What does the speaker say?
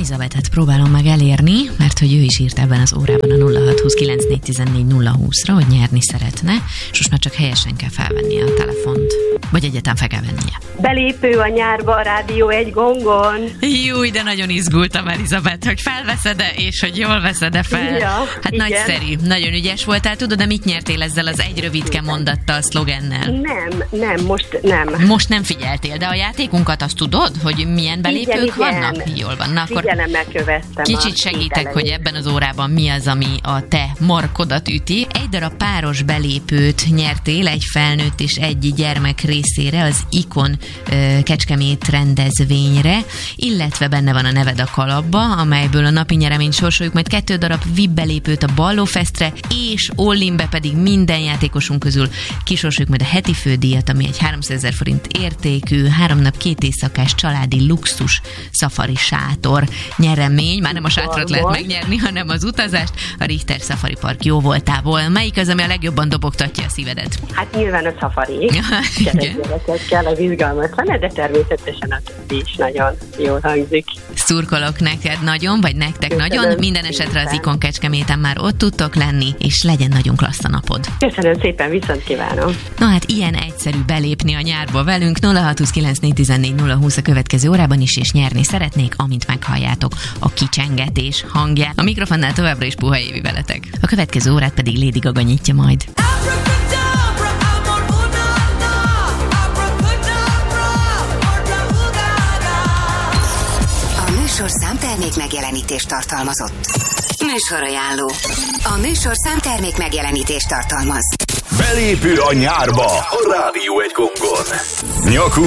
Elizabetet próbálom meg elérni, mert hogy ő is írt ebben az órában a 0629414020-ra, hogy nyerni szeretne, és most már csak helyesen kell felvennie a telefont. Vagy egyáltalán fel kell vennie. Belépő a nyárba a Rádió egy gongon. Júj, de nagyon izgultam, Elizabeth, hogy felveszed-e, és hogy jól veszed-e fel. Ja, hát igen. Nagyszerű, nagyon ügyes voltál. Tudod, de mit nyertél ezzel az egy rövidke mondattal, szlogennel? Nem, most nem. Most nem figyeltél, de a játékunkat azt tudod, hogy milyen belépők Igen. vannak? Jól van, na akkor Figyelemmel követtem. kicsit segítek, hogy ebben az órában mi az, ami a te markodat üti. Egy darab páros belépőt nyertél, egy felnőtt és egy gyermek részére, az Ikon Kecskemét rendezvényre, illetve benne van a neved a kalapba, amelyből a napi nyereményt sorsoljuk, majd 2 darab VIP belépőt a Ballófestre, és all-inbe pedig minden játékosunk közül kisorsoljuk majd a heti fődíjat, ami egy 300 000 forint értékű, 3 nap 2 éjszakás családi luxus szafari sátor nyeremény. Már nem a sátrat lehet megnyerni, hanem az utazást a Richter Safari Park jó voltából. Melyik az, ami a legjobban dobogtatja a szívedet? Hát nyilván a Safari. Gyerekekkel az izgalmas van, de természetesen a többi is nagyon jól hangzik. Szurkolok neked nagyon, vagy nektek nagyon. Minden esetre az Ikon Kecskeméten már ott tudtok lenni, és legyen nagyon klassz a napod. Köszönöm szépen, viszont kívánom. Na hát ilyen egyszerű belépni a nyárba velünk. 0629414020 a következő órában is, és nyerni szeretnék, amint meghalljátok a kicsengetés hangját. A mikrofonnál továbbra is Puha Évi veletek. A következő órát pedig Lady Gaga nyitja majd. A műsor számtermék megjelenítést tartalmazott. Műsorajánló. A műsor számtermék megjelenítést tartalmaz. Belépő a nyárba a Rádió egy gongon. Nyakú